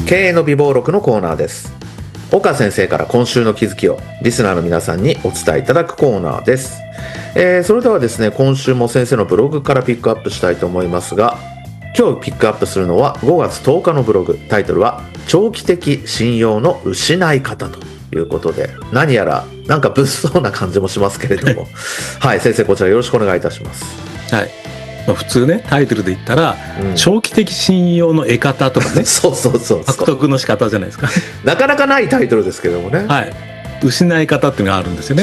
経営の美貌録のコーナーです。岡先生から今週の気づきをリスナーの皆さんにお伝えいただくコーナーです。それではですね、今週も先生のブログからピックアップしたいと思いますが、今日ピックアップするのは5月10日のブログ、タイトルは長期的信用の失い方ということで、何やらなんか物騒な感じもしますけれどもはい、先生こちらよろしくお願いいたします。 はい、普通ねタイトルで言ったら、長期的信用の得方とかねそう獲得の仕方じゃないですかなかなかないタイトルですけどもね。 はい、失い方っていうのがあるんですよね。